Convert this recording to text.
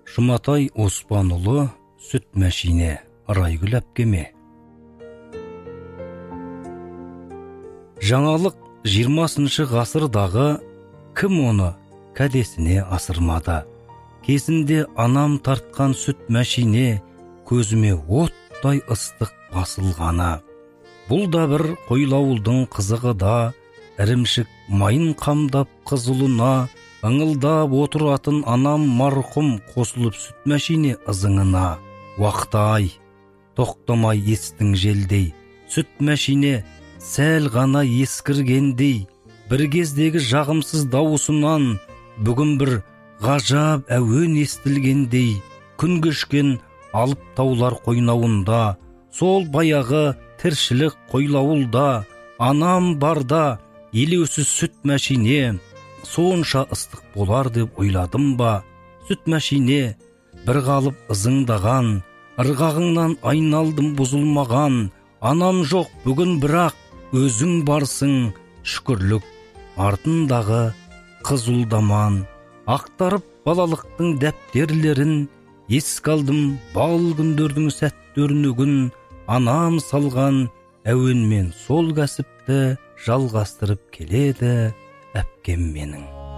Жұматай Оспанұлы, сүт мәшине, Райгүл әпкеме. Жаңалық 20 ғасырдағы кім оны кәдесіне асырмады. Кезінде анам тартқан сүт мәшине көзіме оттай ыстық басылғаны. Бұл да бір қойлауылдың қызығы да, ірімшік майын қамдап қызылына, ыңылдап отыратын анам марқұм қосылып сүт мәшине ызыңына. Уақыт-ай, тоқтамай естің желдей, сүт мәшине сәл ғана ескіргендей, бір кездегі жағымсыз дауысынан бүгін бір ғажап әуен естілгендей, күн кешкен алып таулар қойнауында, сол баяғы тіршілік қойлауылда, анам барда елеусіз сүт мәшине сонша ыстық болар деп ойладым ба. Сүт мәшине бір қалып ызыңдаған, ырғағыңнан айналдым бұзылмаған. Анам жоқ бүгін, бірақ өзің барсың, шүкірлік артындағы қызылдаман. Ақтарып балалықтың дәптерлерін, еске алдым бал күндердің сәттерін. Анам салған әуенмен сол кәсіпті жалғастырып келеді әпкем менің.